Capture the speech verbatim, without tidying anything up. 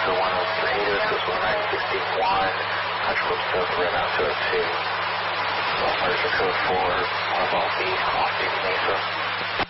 for one oh three, this is one nine sixty-one, Control South ran out to oh two. Departure code four, Marble B, Austin Mesa.